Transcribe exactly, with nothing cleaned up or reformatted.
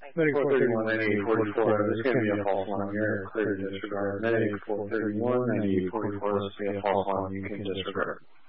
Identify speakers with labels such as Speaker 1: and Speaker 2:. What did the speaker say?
Speaker 1: Medic four thirty-one, ninety-eight forty-four, there's going to be a false alarm here, clear to disregard. Medic four thirty-one, ninety-eight forty-four, there's going to be a false alarm, you can disregard.